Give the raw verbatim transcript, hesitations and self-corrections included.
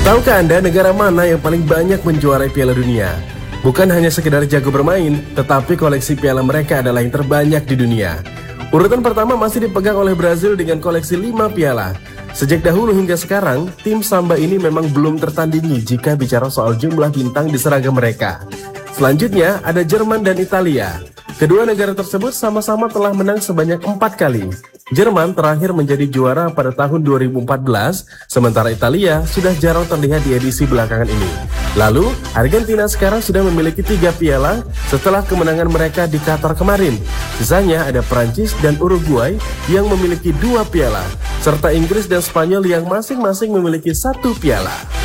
Tahukah Anda negara mana yang paling banyak menjuarai Piala Dunia? Bukan hanya sekedar jago bermain, tetapi koleksi piala mereka adalah yang terbanyak di dunia. Urutan pertama masih dipegang oleh Brazil dengan koleksi lima piala. Sejak dahulu hingga sekarang, tim Samba ini memang belum tertandingi jika bicara soal jumlah bintang di seragam mereka. Selanjutnya ada Jerman dan Italia. Kedua negara tersebut sama-sama telah menang sebanyak empat kali. Jerman terakhir menjadi juara pada tahun dua ribu empat belas, sementara Italia sudah jarang terlihat di edisi belakangan ini. Lalu, Argentina sekarang sudah memiliki tiga piala setelah kemenangan mereka di Qatar kemarin. Sisanya ada Prancis dan Uruguay yang memiliki dua piala, serta Inggris dan Spanyol yang masing-masing memiliki satu piala.